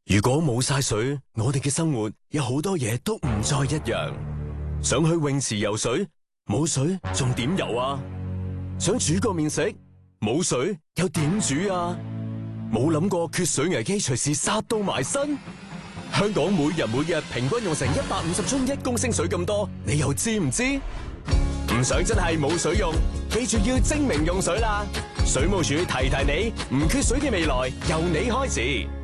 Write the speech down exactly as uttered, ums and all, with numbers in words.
如果冇晒水，我哋嘅生活有好多嘢都唔再一樣。想去泳池游水，冇水仲點游啊？想煮個麵食，冇水又點煮啊？冇諗過缺水危機隨時殺到埋身。香港每日每日平均用成一百五十沖一公升水咁多，你又知唔知？唔想真係冇水用，記住要精明用水啦！水務署提提你，唔缺水嘅未來由你開始。